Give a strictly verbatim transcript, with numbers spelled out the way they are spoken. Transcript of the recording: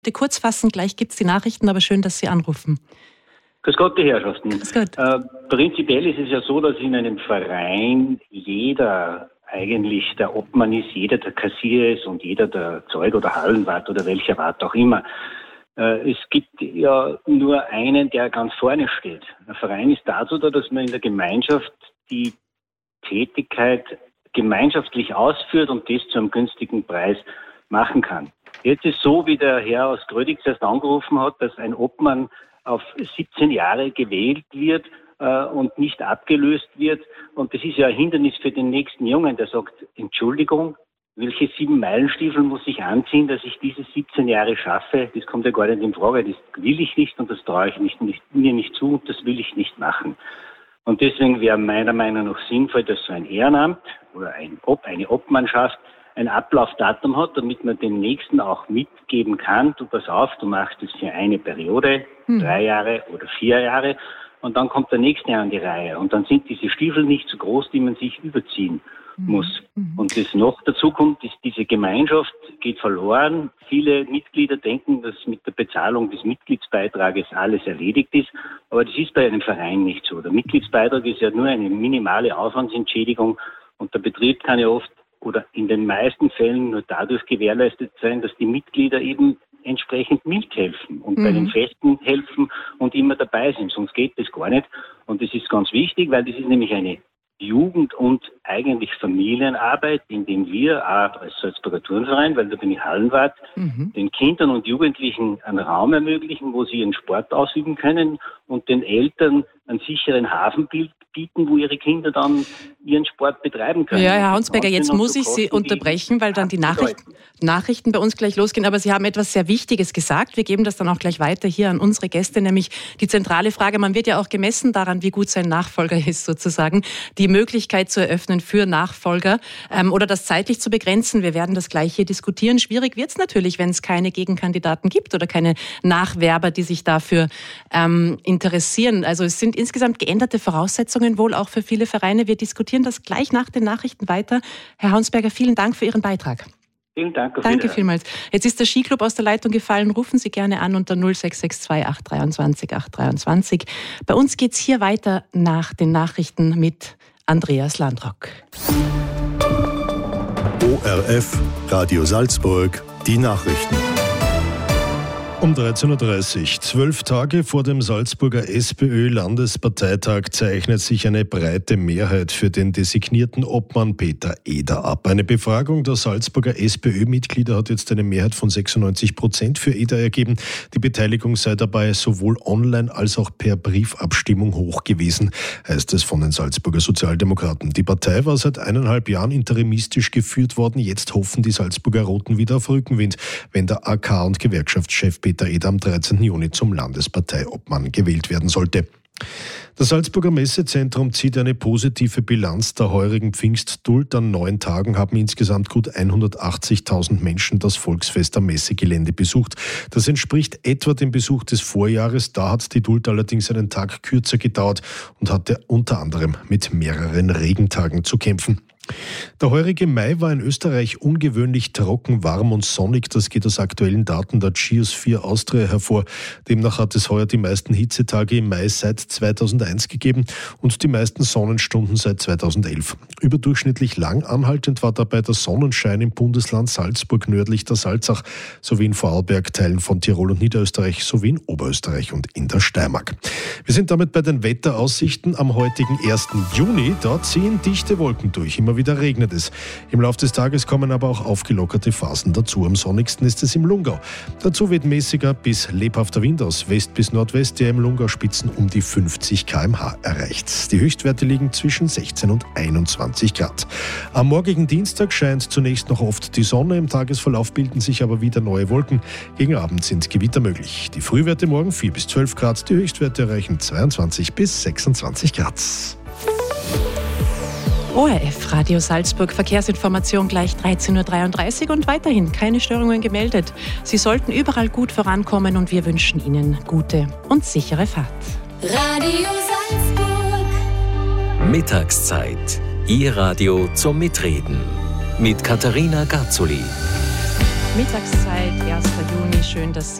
Kurz fassen, gleich gibt es die Nachrichten, aber schön, dass Sie anrufen. Grüß Gott, die Herrschaften. Grüß Gott. Äh, prinzipiell ist es ja so, dass in einem Verein jeder eigentlich der Obmann ist, jeder der Kassier ist und jeder der Zeug- oder Hallenwart oder welcher Wart auch immer. Äh, es gibt ja nur einen, der ganz vorne steht. Ein Verein ist dazu da, dass man in der Gemeinschaft die Tätigkeit gemeinschaftlich ausführt und das zu einem günstigen Preis machen kann. Jetzt ist so, wie der Herr aus Gröditz erst angerufen hat, dass ein Obmann auf siebzehn Jahre gewählt wird äh, und nicht abgelöst wird. Und das ist ja ein Hindernis für den nächsten Jungen, der sagt, Entschuldigung, welche sieben Meilenstiefel muss ich anziehen, dass ich diese siebzehn Jahre schaffe? Das kommt ja gar nicht in Frage. Das will ich nicht und das traue ich nicht, nicht, mir nicht zu und das will ich nicht machen. Und deswegen wäre meiner Meinung nach sinnvoll, dass so ein Ehrenamt oder ein Ob, eine Obmannschaft ein Ablaufdatum hat, damit man den Nächsten auch mitgeben kann, du pass auf, du machst es für eine Periode, hm. drei Jahre oder vier Jahre und dann kommt der Nächste an die Reihe und dann sind diese Stiefel nicht so groß, die man sich überziehen hm. muss. Hm. Und das noch dazu kommt, ist diese Gemeinschaft geht verloren. Viele Mitglieder denken, dass mit der Bezahlung des Mitgliedsbeitrages alles erledigt ist, aber das ist bei einem Verein nicht so. Der Mitgliedsbeitrag ist ja nur eine minimale Aufwandsentschädigung und der Betrieb kann ja oft oder in den meisten Fällen nur dadurch gewährleistet sein, dass die Mitglieder eben entsprechend mithelfen und mhm. bei den Festen helfen und immer dabei sind. Sonst geht das gar nicht. Und das ist ganz wichtig, weil das ist nämlich eine Jugend- und eigentlich Familienarbeit, in dem wir auch als Salzburger Turnverein, weil da bin ich Hallenwart, mhm. den Kindern und Jugendlichen einen Raum ermöglichen, wo sie ihren Sport ausüben können und den Eltern einen sicheren Hafen bieten, wo ihre Kinder dann ihren Sport betreiben können. Ja, Herr Haunsberger, jetzt muss ich Sie unterbrechen, weil dann die Nachrichten, Nachrichten bei uns gleich losgehen. Aber Sie haben etwas sehr Wichtiges gesagt. Wir geben das dann auch gleich weiter hier an unsere Gäste, nämlich die zentrale Frage. Man wird ja auch gemessen daran, wie gut sein Nachfolger ist, sozusagen. Die Möglichkeit zu eröffnen für Nachfolger ähm, oder das zeitlich zu begrenzen. Wir werden das gleich hier diskutieren. Schwierig wird es natürlich, wenn es keine Gegenkandidaten gibt oder keine Nachwerber, die sich dafür ähm, interessieren. Also es sind insgesamt geänderte Voraussetzungen wohl auch für viele Vereine. Wir diskutieren das gleich nach den Nachrichten weiter. Herr Haunsberger, vielen Dank für Ihren Beitrag. Vielen Dank. Danke vielmals. Jetzt ist der Skiclub aus der Leitung gefallen. Rufen Sie gerne an unter null sechs sechs zwei acht zwei drei acht drei zwei. Bei uns geht's hier weiter nach den Nachrichten mit Andreas Landrock. O R F, Radio Salzburg, die Nachrichten. Um dreizehn Uhr dreißig, zwölf Tage vor dem Salzburger SPÖ-Landesparteitag zeichnet sich eine breite Mehrheit für den designierten Obmann Peter Eder ab. Eine Befragung der Salzburger SPÖ-Mitglieder hat jetzt eine Mehrheit von sechsundneunzig Prozent für Eder ergeben. Die Beteiligung sei dabei sowohl online als auch per Briefabstimmung hoch gewesen, heißt es von den Salzburger Sozialdemokraten. Die Partei war seit eineinhalb Jahren interimistisch geführt worden. Jetzt hoffen die Salzburger Roten wieder auf Rückenwind, wenn der A K- und Gewerkschaftschef Peter Peter Eder am dreizehnten Juni zum Landesparteiobmann gewählt werden sollte. Das Salzburger Messezentrum zieht eine positive Bilanz der heurigen Pfingstduld. An neun Tagen haben insgesamt gut hundertachtzigtausend Menschen das Volksfest am Messegelände besucht. Das entspricht etwa dem Besuch des Vorjahres. Da hat die Duld allerdings einen Tag kürzer gedauert und hatte unter anderem mit mehreren Regentagen zu kämpfen. Der heurige Mai war in Österreich ungewöhnlich trocken, warm und sonnig. Das geht aus aktuellen Daten der Geosphere Austria hervor. Demnach hat es heuer die meisten Hitzetage im Mai seit zweitausendeins gegeben und die meisten Sonnenstunden seit zweitausendelf. Überdurchschnittlich lang anhaltend war dabei der Sonnenschein im Bundesland Salzburg nördlich der Salzach sowie in Vorarlberg, Teilen von Tirol und Niederösterreich sowie in Oberösterreich und in der Steiermark. Wir sind damit bei den Wetteraussichten am heutigen ersten Juni. Dort ziehen dichte Wolken durch. Immer wieder regnet es. Im Laufe des Tages kommen aber auch aufgelockerte Phasen dazu. Am sonnigsten ist es im Lungau. Dazu weht mäßiger bis lebhafter Wind aus West bis Nordwest, der im Lungau Spitzen um die fünfzig Kilometer pro Stunde erreicht. Die Höchstwerte liegen zwischen sechzehn und einundzwanzig Grad. Am morgigen Dienstag scheint zunächst noch oft die Sonne. Im Tagesverlauf bilden sich aber wieder neue Wolken. Gegen Abend sind Gewitter möglich. Die Frühwerte morgen vier bis zwölf Grad. Die Höchstwerte erreichen zweiundzwanzig bis sechsundzwanzig Grad. O R F Radio Salzburg, Verkehrsinformation gleich dreizehn Uhr dreiunddreißig und weiterhin keine Störungen gemeldet. Sie sollten überall gut vorankommen und wir wünschen Ihnen gute und sichere Fahrt. Radio Salzburg. Mittagszeit. Ihr Radio zum Mitreden. Mit Katharina Garzuli. Mittagszeit, erster Juni. Schön, dass Sie